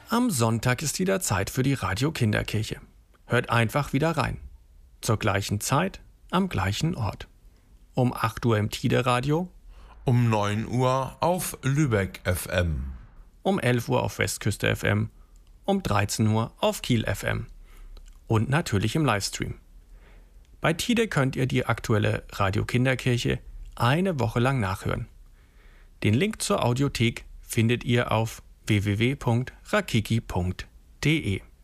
Am Sonntag ist wieder Zeit für die Radio Kinderkirche. Hört einfach wieder rein. Zur gleichen Zeit, am gleichen Ort. Um 8 Uhr im Tide-Radio, um 9 Uhr auf Lübeck FM, um 11 Uhr auf Westküste FM, um 13 Uhr auf Kiel FM und natürlich im Livestream. Bei Tide könnt ihr die aktuelle Radio Kinderkirche eine Woche lang nachhören. Den Link zur Audiothek findet ihr auf www.rakiki.de.